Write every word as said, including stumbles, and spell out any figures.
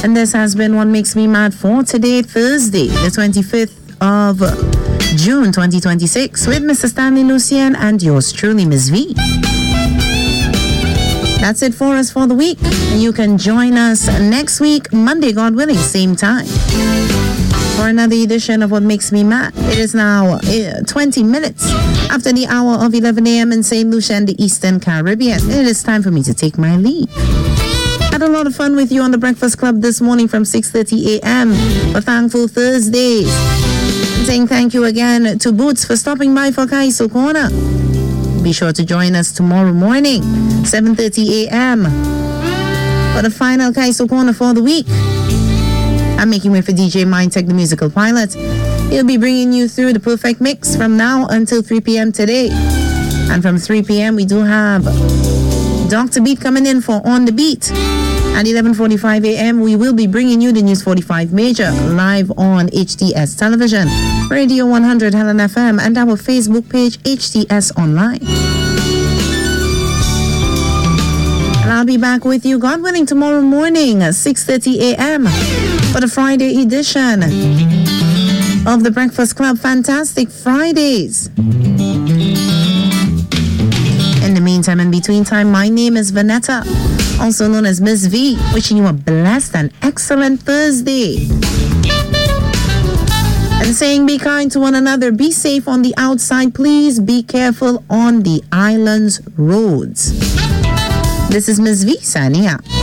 And this has been What Makes Me Mad for today, Thursday, the twenty-fifth of June twenty twenty-six, with Mister Stanley Lucien and yours truly, Miz V. That's it for us for the week. You can join us next week, Monday, God willing, same time, for another edition of What Makes Me Mad. It is now uh, twenty minutes after the hour of eleven a.m. in Saint Lucia and the Eastern Caribbean. It is time for me to take my leave. Had a lot of fun with you on the Breakfast Club this morning from six thirty a.m. for Thankful Thursdays. Saying thank you again to Boots for stopping by for Kaiso Corner. Be sure to join us tomorrow morning, seven thirty a.m. for the final Kaiso Corner for the week. I'm making way for D J Mindtech, the musical pilot. He'll be bringing you through the perfect mix from now until three p.m. today. And from three p.m. we do have Doctor Beat coming in for On the Beat. At eleven forty-five a.m. we will be bringing you the News forty-five Major live on H T S Television, Radio one hundred Helen F M, and our Facebook page H T S Online. And I'll be back with you, God willing, tomorrow morning at six thirty a.m. for the Friday edition of the Breakfast Club. Fantastic Fridays. In the meantime, in between time, my name is Vanetta, also known as Miss V, wishing you a blessed and excellent Thursday. And saying be kind to one another, be safe on the outside, please be careful on the island's roads. This is Miss V signing out.